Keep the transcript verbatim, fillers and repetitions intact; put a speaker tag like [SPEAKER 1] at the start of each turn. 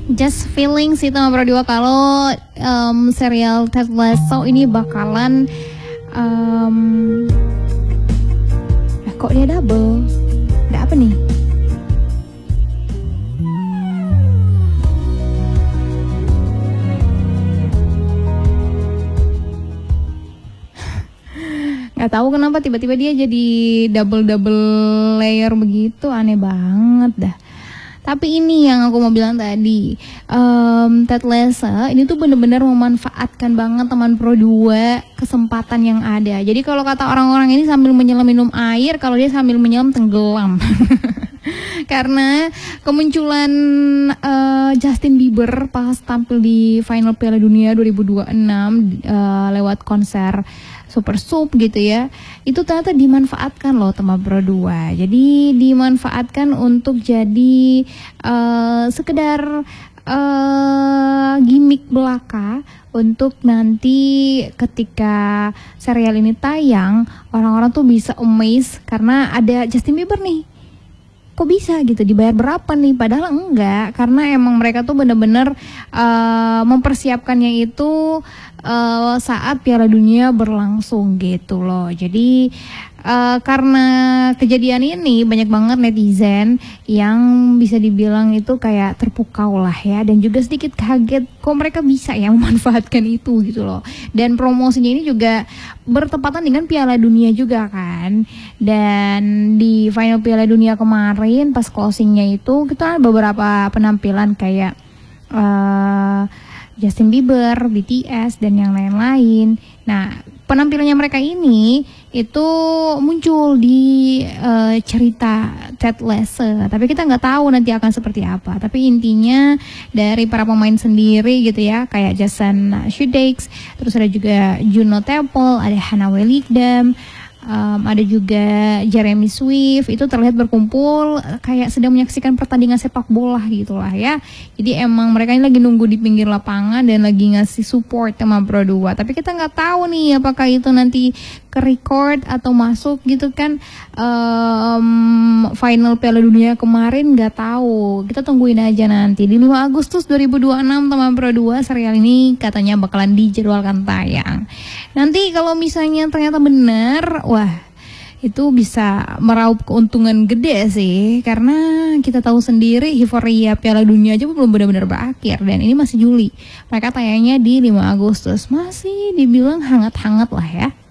[SPEAKER 1] just feeling sih Tema Pro dua kalau um, serial Ted Lasso ini bakalan um, eh, kok dia double? Ada apa nih? Gak tahu kenapa tiba-tiba dia jadi double-double layer begitu, aneh banget dah. Tapi ini yang aku mau bilang tadi, um, Ted Lasso ini tuh bener-bener memanfaatkan banget Teman Pro dua kesempatan yang ada. Jadi kalau kata orang-orang ini sambil menyelam minum air, kalau dia sambil menyelam tenggelam. Karena kemunculan uh, Justin Bieber pas tampil di final Piala Dunia dua ribu dua puluh enam uh, lewat konser Super Soup gitu ya, itu ternyata dimanfaatkan loh Teman Pro dua. Jadi dimanfaatkan untuk jadi uh, sekedar uh, gimmick belaka untuk nanti ketika serial ini tayang, orang-orang tuh bisa amazed karena ada Justin Bieber nih. Kok bisa gitu, dibayar berapa nih? Padahal enggak, karena emang mereka tuh bener-bener uh, mempersiapkannya itu uh, saat Piala Dunia berlangsung gitu loh. Jadi uh, karena kejadian ini banyak banget netizen yang bisa dibilang itu kayak terpukau lah ya, dan juga sedikit kaget kok mereka bisa ya memanfaatkan itu gitu loh. Dan promosinya ini juga bertepatan dengan Piala Dunia juga kan. Dan di final Piala Dunia kemarin pas closingnya itu kita ada beberapa penampilan kayak uh, Justin Bieber, B T S dan yang lain-lain. Nah penampilannya mereka ini itu muncul di uh, cerita Ted Lasso, tapi kita nggak tahu nanti akan seperti apa. Tapi intinya dari para pemain sendiri gitu ya, kayak Jason Sudeikis, terus ada juga Juno Temple, ada Hannah Welligdam, Um, ada juga Jeremy Swift, itu terlihat berkumpul kayak sedang menyaksikan pertandingan sepak bola gitulah ya. Jadi emang mereka ini lagi nunggu di pinggir lapangan dan lagi ngasih support Teman Pro dua. Tapi kita nggak tahu nih apakah itu nanti ke record atau masuk gitu kan. Um, final Piala Dunia kemarin nggak tahu. Kita tungguin aja nanti di lima Agustus dua ribu dua puluh enam Teman Pro dua serial ini katanya bakalan dijadwalkan tayang. Nanti kalau misalnya ternyata benar, wah itu bisa meraup keuntungan gede sih, karena kita tahu sendiri euforia Piala Dunia aja belum benar-benar berakhir dan ini masih Juli. Mereka tayangnya di lima Agustus, masih dibilang hangat-hangat lah ya.